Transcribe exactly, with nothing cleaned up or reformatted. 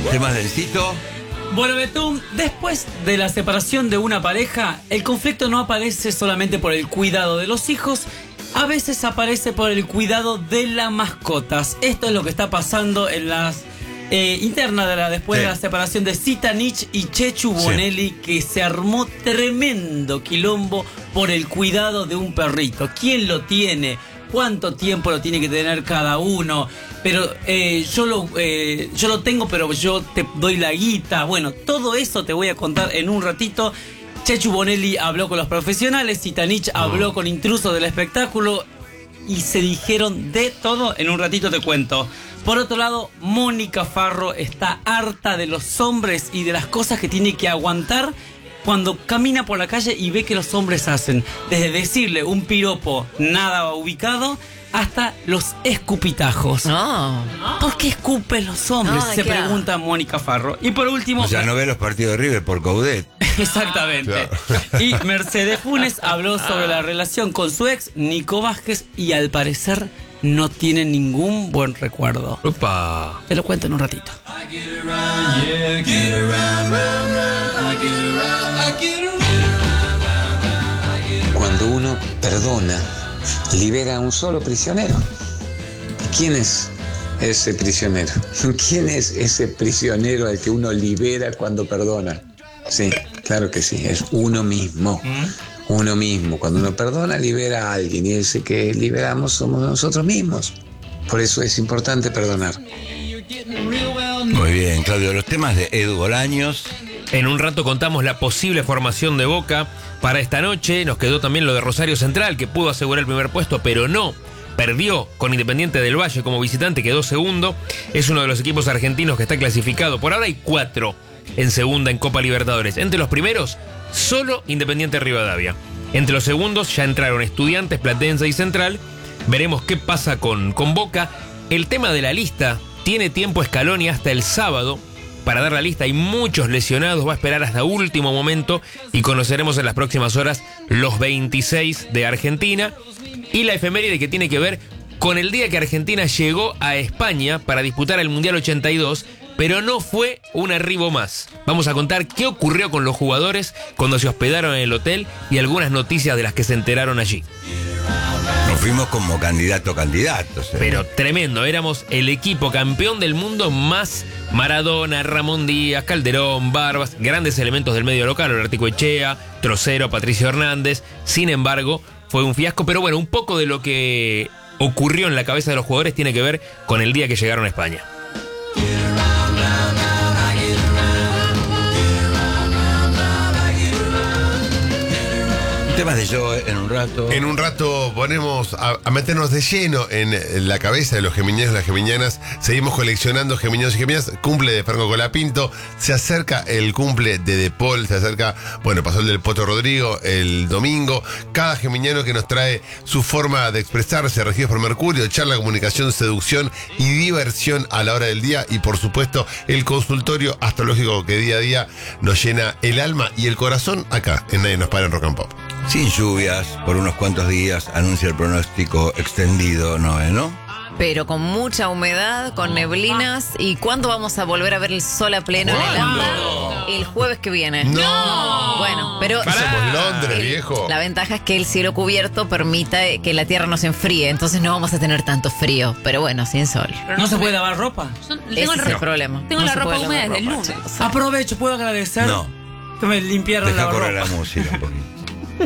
¿Temas del Cito? Bueno, Betún, después de la separación de una pareja, el conflicto no aparece solamente por el cuidado de los hijos, a veces aparece por el cuidado de las mascotas. Esto es lo que está pasando en las eh, internas de la, después sí. de la separación de Zitanich y Chechu Bonelli, sí. que se armó tremendo quilombo por el cuidado de un perrito. ¿Quién lo tiene? ¿Cuánto tiempo lo tiene que tener cada uno? Pero eh, yo, lo, eh, yo lo tengo, pero yo te doy la guita. Bueno, todo eso te voy a contar en un ratito. Chechu Bonelli habló con los profesionales, Zitanich oh. habló con intrusos del espectáculo y se dijeron de todo. En un ratito te cuento. Por otro lado, Mónica Farro está harta de los hombres y de las cosas que tiene que aguantar cuando camina por la calle y ve que los hombres hacen. Desde decirle un piropo nada ubicado hasta los escupitajos. No. ¿Por qué escupen los hombres? No, se pregunta hago? Mónica Farro. Y por último... O sea, no ve los partidos de River por Coudet. Exactamente. Claro. Y Mercedes Funes habló sobre la relación con su ex, Nico Vázquez, y al parecer no tiene ningún buen recuerdo. Opa. Te lo cuento en un ratito. Cuando uno perdona, libera a un solo prisionero. ¿Quién es ese prisionero? ¿Quién es ese prisionero al que uno libera cuando perdona? Sí, claro que sí, es uno mismo. Uno mismo. Cuando uno perdona, libera a alguien. Y ese que liberamos somos nosotros mismos. Por eso es importante perdonar. Muy bien, Claudio. Los temas de Edu Bolaños. En un rato contamos la posible formación de Boca para esta noche. Nos quedó también lo de Rosario Central, que pudo asegurar el primer puesto, pero no. Perdió con Independiente del Valle como visitante, quedó segundo. Es uno de los equipos argentinos que está clasificado. Por ahora hay cuatro en segunda en Copa Libertadores. Entre los primeros, solo Independiente Rivadavia. Entre los segundos ya entraron Estudiantes, Platense y Central. Veremos qué pasa con, con Boca. El tema de la lista, tiene tiempo Scaloni hasta el sábado para dar la lista. Hay muchos lesionados, va a esperar hasta último momento y conoceremos en las próximas horas los veintiséis de Argentina. Y la efeméride que tiene que ver con el día que Argentina llegó a España para disputar el Mundial ochenta y dos, pero no fue un arribo más. Vamos a contar qué ocurrió con los jugadores cuando se hospedaron en el hotel y algunas noticias de las que se enteraron allí. Nos fuimos como candidato candidatos. ¿eh? Pero tremendo, éramos el equipo campeón del mundo más Maradona, Ramón Díaz, Calderón, Barbas, grandes elementos del medio local, Orticoechea, Trocero, Patricio Hernández. Sin embargo, fue un fiasco, pero bueno, un poco de lo que ocurrió en la cabeza de los jugadores tiene que ver con el día que llegaron a España. Temas de yo en un rato. En un rato ponemos a, a meternos de lleno en la cabeza de los geminianos y las geminianas. Seguimos coleccionando geminianos y geminianas. Cumple de Franco Colapinto. Se acerca el cumple de De Paul. Se acerca, bueno, pasó el del Poto Rodrigo el domingo. Cada geminiano que nos trae su forma de expresarse, regidos por Mercurio, charla, comunicación, seducción y diversión a la hora del día. Y por supuesto, el consultorio astrológico que día a día nos llena el alma y el corazón acá en Nadie Nos Para en Rock and Pop. Sin lluvias, por unos cuantos días, anuncia el pronóstico extendido, Noé, ¿no? Pero con mucha humedad, con neblinas. ¿Y cuándo vamos a volver a ver el sol a pleno en el AMBA? El jueves que viene. ¡No! Bueno, pero... Somos Londres, el, viejo. La ventaja es que el cielo cubierto permita que la tierra no se enfríe. Entonces no vamos a tener tanto frío. Pero bueno, sin sol. ¿No, ¿No se puede lavar ropa? Yo tengo Ese el, es el problema. Tengo no la ropa húmeda desde el lunes. Aprovecho, ¿puedo agradecer? No. Que me limpiaron Deja la correr ropa. la música un poquito.